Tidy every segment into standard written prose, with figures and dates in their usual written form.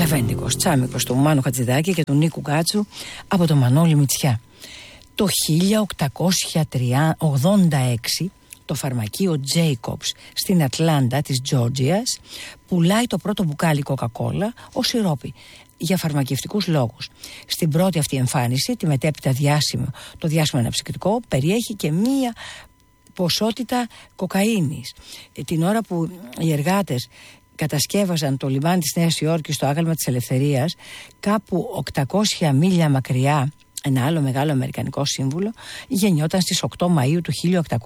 Λαβέντικος Τσάμικος του Μάνου Χατζηδάκη και του Νίκου Γκάτσου από το Μανώλη Μητσιά. Το 1886 το φαρμακείο Jacobs στην Ατλάντα της Τζόρτζιας πουλάει το πρώτο μπουκάλι κοκακόλα ως σιρόπι για φαρμακευτικούς λόγους. Στην πρώτη αυτή εμφάνιση, τη μετέπειτα το διάσημο αναψυκτικό περιέχει και μία ποσότητα κοκαίνης. Την ώρα που οι εργάτες κατασκεύαζαν το λιμάνι της Νέας Υόρκης στο άγαλμα της Ελευθερίας, κάπου 800 μίλια μακριά, ένα άλλο μεγάλο αμερικανικό σύμβολο γεννιόταν στις 8 Μαΐου του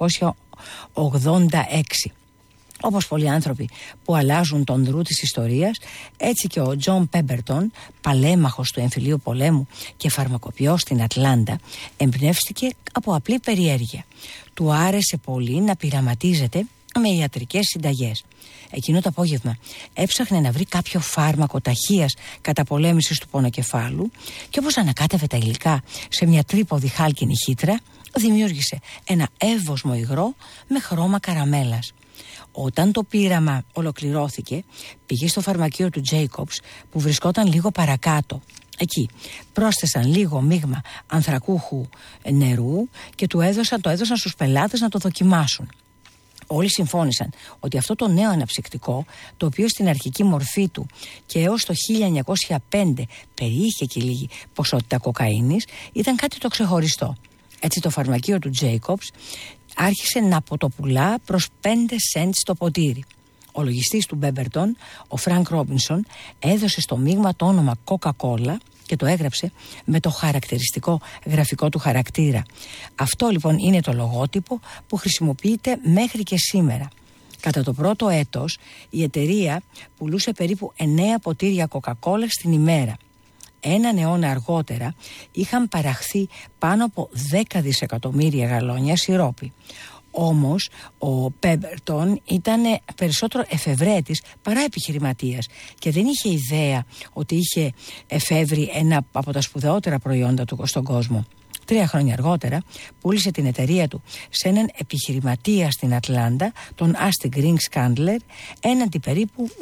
1886. Όπως πολλοί άνθρωποι που αλλάζουν τον δρού της ιστορίας, έτσι και ο Τζον Πέμπερτον, παλέμαχος του εμφυλίου πολέμου και φαρμακοποιός στην Ατλάντα, εμπνεύστηκε από απλή περιέργεια. Του άρεσε πολύ να πειραματίζεται με ιατρικές συνταγές. Εκείνο το απόγευμα έψαχνε να βρει κάποιο φάρμακο ταχείας καταπολέμησης του πονοκεφάλου και όπως ανακάτευε τα υλικά σε μια τρίποδη χάλκινη χύτρα, δημιούργησε ένα εύωσμο υγρό με χρώμα καραμέλας. Όταν το πείραμα ολοκληρώθηκε, πήγε στο φαρμακείο του Jacobs που βρισκόταν λίγο παρακάτω. Εκεί πρόσθεσαν λίγο μείγμα ανθρακούχου νερού και το έδωσαν στους πελάτες να το δοκιμάσουν. Όλοι συμφώνησαν ότι αυτό το νέο αναψυκτικό, το οποίο στην αρχική μορφή του και έως το 1905 περιείχε και λίγη ποσότητα κοκαίνης, ήταν κάτι το ξεχωριστό. Έτσι το φαρμακείο του Jacobs άρχισε να ποτοπουλά προς 5 cents το ποτήρι. Ο λογιστής του Μπέμπερτον, ο Φρανκ Ρόμπινσον, έδωσε στο μείγμα το όνομα Coca-Cola και το έγραψε με το χαρακτηριστικό γραφικό του χαρακτήρα. Αυτό λοιπόν είναι το λογότυπο που χρησιμοποιείται μέχρι και σήμερα. Κατά το πρώτο έτος η εταιρεία πουλούσε περίπου 9 ποτήρια Coca-Cola στην ημέρα. Έναν αιώνα αργότερα είχαν παραχθεί πάνω από 10 δισεκατομμύρια γαλόνια σιρόπι. Όμως ο Πέμπερτον ήταν περισσότερο εφευρέτης παρά επιχειρηματίας και δεν είχε ιδέα ότι είχε εφεύρει ένα από τα σπουδαιότερα προϊόντα του στον κόσμο. 3 χρόνια αργότερα πούλησε την εταιρεία του σε έναν επιχειρηματία στην Ατλάντα, τον Άστι Γκριν Σκάντλερ, έναντι περίπου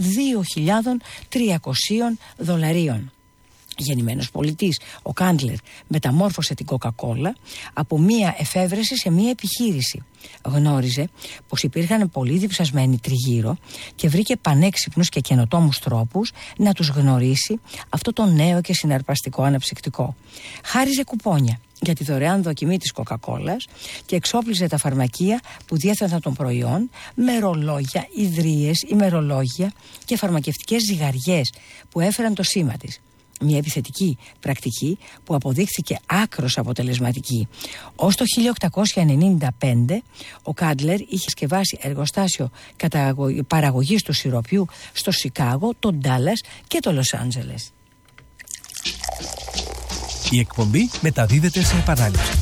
$2.300. Γεννημένος πολιτής, ο Κάντλερ μεταμόρφωσε την Coca-Cola από μία εφεύρεση σε μία επιχείρηση. Γνώριζε πως υπήρχαν πολύ διψασμένοι τριγύρω και βρήκε πανέξυπνους και καινοτόμους τρόπους να τους γνωρίσει αυτό το νέο και συναρπαστικό αναψυκτικό. Χάριζε κουπόνια για τη δωρεάν δοκιμή της Coca-Colας και εξόπλιζε τα φαρμακεία που διέθεταν των προϊόν με ρολόγια, ιδρύες, ημερολόγια και φαρμακευτικές ζυγαριές που έφεραν το σήμα της. Μια επιθετική πρακτική που αποδείχθηκε άκρως αποτελεσματική. Ως το 1895 ο Κάντλερ είχε σκευάσει εργοστάσιο παραγωγής του σιροπιού στο Σικάγο, το Ντάλλας και το Λος Άντζελες. Η εκπομπή μεταδίδεται σε επανάληψη.